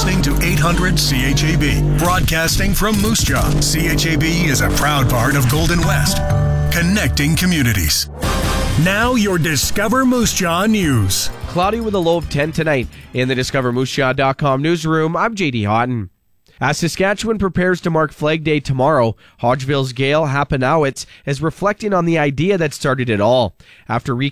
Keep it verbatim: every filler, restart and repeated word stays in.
listening to eight hundred C H A B, broadcasting from Moose Jaw. C H A B is a proud part of Golden West, connecting communities. Now your Discover Moose Jaw news. Cloudy with a low of ten tonight. In the Discover Moose Jaw dot com newsroom, I'm J D Houghton. As Saskatchewan prepares to mark Flag Day tomorrow, Hodgeville's Gail Hapanowitz is reflecting on the idea that started it all. After